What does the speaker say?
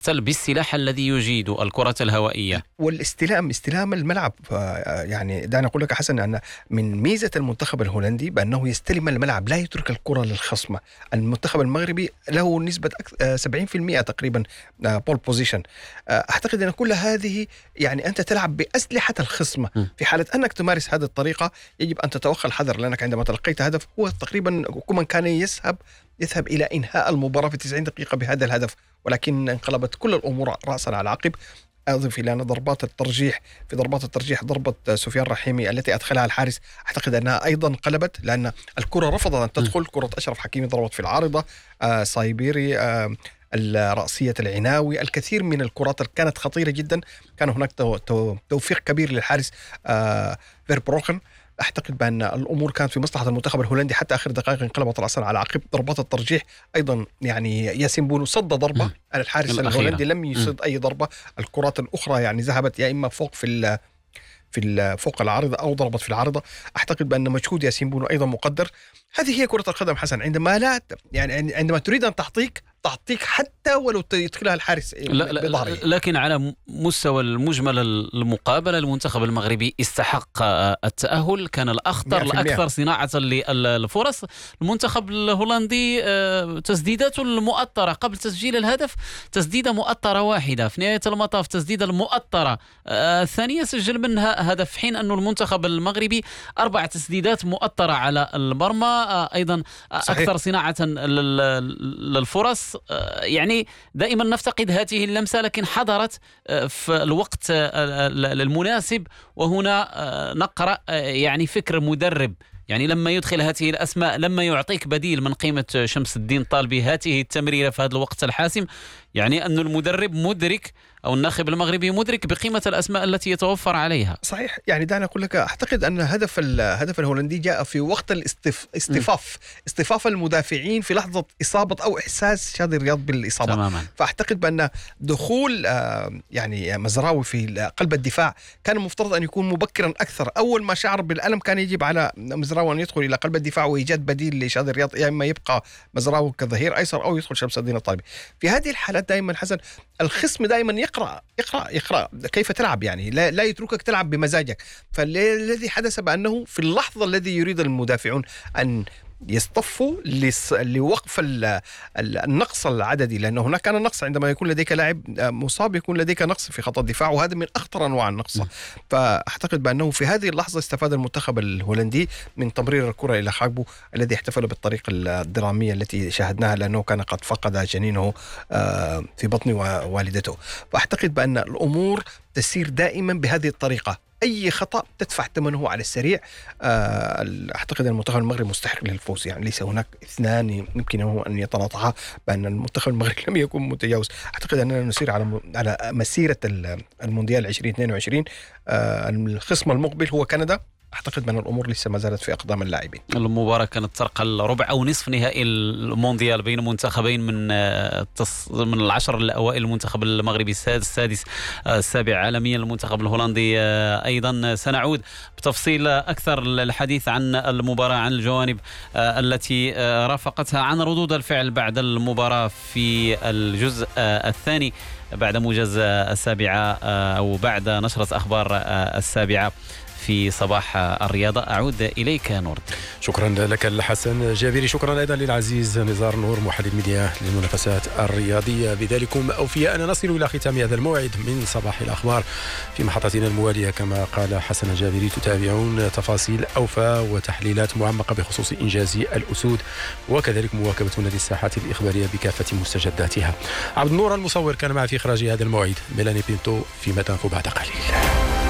يقتل بالسلاح الذي يجيد الكرة الهوائية. استلام الملعب. يعني دعنا أقول لك حسن أن من ميزة المنتخب الهولندي بأنه يستلم الملعب، لا يترك الكرة للخصم. المنتخب المغربي له نسبة 70% تقريبا بول بوزيشن. أعتقد أن كل هذه يعني أنت تلعب بأسلحة الخصم. في حالة أنك تمارس هذه الطريقة يجب أن تتوخى الحذر، لأنك عندما تلقيت هدف هو تقريبا كمن كان يذهب إلى إنهاء المباراة في 90 دقيقة بهذا الهدف، ولكن انقلبت كل الأمور رأسا على عقب. أضف إلى أن ضربات الترجيح، ضربة سفيان رحيمي التي أدخلها الحارس أعتقد أنها أيضا انقلبت، لأن الكرة رفضت أن تدخل. كرة أشرف حكيمي ضربت في العارضة، سايبيري، الرأسية العناوي، الكثير من الكرات كانت خطيرة جدا. كان هناك توفيق كبير للحارس فيربروخن. أعتقد بأن الأمور كانت في مصلحة المنتخب الهولندي حتى آخر دقائق، انقلبت رأسا على عقب. ضربات الترجيح أيضا يعني ياسين بونو صد ضربة، الحارس الهولندي لم يصد أي ضربة. الكرات الأخرى يعني ذهبت يا إما فوق فوق العارضة أو ضربت في العارضة. أعتقد بأن مجهود ياسين بونو أيضا مقدر. هذه هي كرة القدم حسن، عندما تريد أن تعطيك حتى ولو يدخلها الحارس بظهره. لكن على مستوى المجمل المقابلة المنتخب المغربي استحق التأهل، كان الأكثر صناعة للفرص. المنتخب الهولندي تسديداته المؤطرة قبل تسجيل الهدف تسديدة مؤطرة واحدة، في نهاية المطاف تسديدة المؤطرة الثانية سجل منها هدف، حين أن المنتخب المغربي 4 تسديدات مؤطرة على المرمى. أيضا أكثر صناعة للفرص. يعني دائما نفتقد هذه اللمسة، لكن حضرت في الوقت المناسب. وهنا نقرأ يعني فكر مدرب، يعني لما يدخل هذه الأسماء، لما يعطيك بديل من قيمة شمس الدين طالبي هذه التمريرة في هذا الوقت الحاسم، يعني أن المدرب مدرك أو الناخب المغربي مدرك بقيمة الأسماء التي يتوفر عليها. صحيح. يعني دعنا أقول لك، أعتقد أن هدف الهولندي جاء في وقت اصطفاف المدافعين في لحظة إصابة أو إحساس شادي رياض بالإصابة تماما. فأعتقد بأن دخول يعني مزراوي في قلب الدفاع كان المفترض أن يكون مبكرا أكثر. أول ما شعر بالألم كان يجب على مزراوي أن يدخل إلى قلب الدفاع وإيجاد بديل لشادي رياض، يا إما يبقى مزراوي كظهير أيسر أو يدخل شمس الدين الطالبي. في هذه الحالات دائما حسن الخصم دائما يقرأ كيف تلعب، يعني لا يتركك تلعب بمزاجك. فالذي حدث بأنه في اللحظة الذي يريد المدافعون أن يصطفوا لوقف النقص العددي، لأن هناك كان نقص عندما يكون لديك لاعب مصاب، يكون لديك نقص في خط الدفاع، وهذا من أخطر أنواع النقص. فأعتقد بأنه في هذه اللحظة استفاد المنتخب الهولندي من تمرير الكرة إلى خاكبو الذي احتفل بالطريقة الدرامية التي شاهدناها، لأنه كان قد فقد جنينه في بطن والدته. فأعتقد بأن الأمور تسير دائما بهذه الطريقة، أي خطأ تدفع ثمنه على السريع. أعتقد أن المنتخب المغربي مستحق للفوز، يعني ليس هناك اثنان يمكن أن يتناطحا بأن المنتخب المغربي لم يكن متجاوز. أعتقد أننا نسير على مسيرة المونديال 2022. الخصم المقبل هو كندا. أعتقد أن الأمور لسه ما زالت في أقدام اللاعبين. المباراة كانت ترقى الربع أو نصف نهائي المونديال بين منتخبين من العشر الأوائل، المنتخب المغربي السادس السابع عالميا، المنتخب الهولندي أيضا. سنعود بتفصيل أكثر الحديث عن المباراة، عن الجوانب التي رافقتها، عن ردود الفعل بعد المباراة في الجزء الثاني بعد موجز 7 أو بعد نشرة أخبار 7 في صباح الرياضة. أعود إليك نور. شكرا لك الحسن جابري، شكرا أيضا للعزيز نزار نور محلل ميديا للمنافسات الرياضية. بذلكم أوفياء نصل إلى ختام هذا الموعد من صباح الأخبار في محطتنا الموالية. كما قال حسن جابري تتابعون تفاصيل أوفى وتحليلات معمقة بخصوص إنجاز الأسود، وكذلك مواكبتنا للساحات الإخبارية بكافة مستجداتها. عبد النور المصور كان معي في إخراج هذا الموعد، ميلاني بينتو في متنفو بعد قليل.